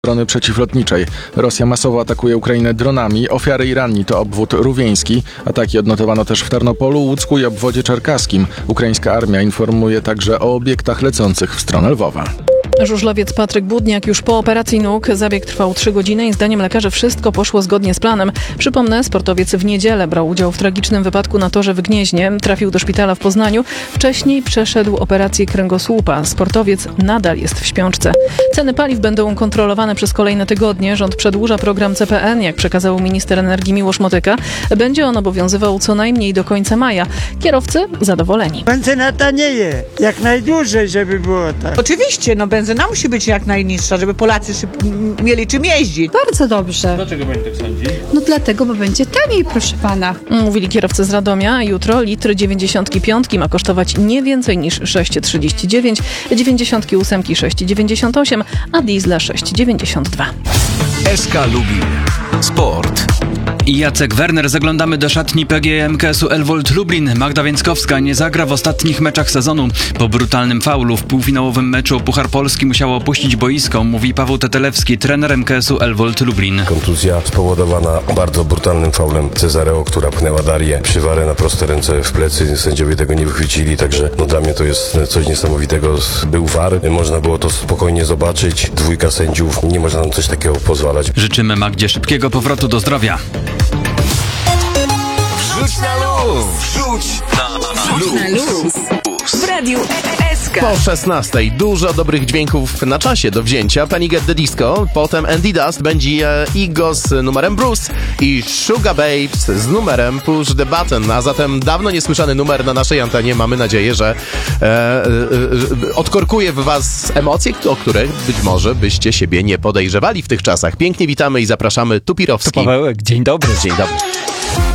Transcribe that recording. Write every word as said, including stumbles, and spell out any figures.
obrony przeciwlotniczej. Rosja masowo atakuje Ukrainę dronami. Ofiary i ranni to obwód rówieński. Ataki odnotowano też w Tarnopolu, Łucku i obwodzie czerkaskim. Ukraińska armia informuje także o obiektach lecących w stronę Lwowa. Żużlowiec Patryk Budniak już po operacji nóg. Zabieg trwał trzy godziny i zdaniem lekarzy wszystko poszło zgodnie z planem. Przypomnę, sportowiec w niedzielę brał udział w tragicznym wypadku na torze w Gnieźnie. Trafił do szpitala w Poznaniu. Wcześniej przeszedł operację kręgosłupa. Sportowiec nadal jest w śpiączce. Ceny paliw będą kontrolowane przez kolejne tygodnie. Rząd przedłuża program C P N, jak przekazał minister energii Miłosz Motyka. Będzie on obowiązywał co najmniej do końca maja. Kierowcy zadowoleni. Benzyna tanieje, jak najdłużej, żeby było tak. Oczywiście, no benzyna musi być jak najniższa, żeby Polacy szyb- mieli czym jeździć. Bardzo dobrze. Dlaczego pani tak sądzi? No dlatego, bo będzie taniej, proszę pana. Mówili kierowcy z Radomia. Jutro litr dziewięćdziesiątki piątki ma kosztować nie więcej niż sześć trzydzieści dziewięć, dziewięćdziesiątki ósemki sześć dziewięćdziesiąt osiem, a diesla sześć dziewięćdziesiąt dwa. S K Lubin. Sport. Jacek Werner. Zaglądamy do szatni P G E M K S-u Elwold Lublin. Magda Więckowska nie zagra w ostatnich meczach sezonu. Po brutalnym faulu w półfinałowym meczu o Puchar Polski musiała opuścić boisko, mówi Paweł Tetelewski, trener M K S-u Elwold Lublin. Kontuzja spowodowana bardzo brutalnym faulem Cezareo, która pchnęła Darię Przywarę na proste ręce w plecy. Sędziowie tego nie wychwycili, także no, dla mnie to jest coś niesamowitego. Był V A R, można było to spokojnie zobaczyć. Dwójka sędziów, nie można nam coś takiego pozwalać. Życzymy Magdzie szybkiego powrotu do zdrowia. Wrzuć na luz! Wrzuć na luz! W radiu S K. Po szesnastej dużo dobrych dźwięków na czasie do wzięcia. Panic at the Disco, potem Andy Dust, będzie Igo z numerem Bruce i Sugar Babes z numerem Push the Button. A zatem dawno niesłyszany numer na naszej antenie. Mamy nadzieję, że e, e, e, odkorkuje w was emocje, o których być może byście siebie nie podejrzewali w tych czasach. Pięknie witamy i zapraszamy. Tu Pirowski. To Pawełek, dzień dobry. Dzień dobry.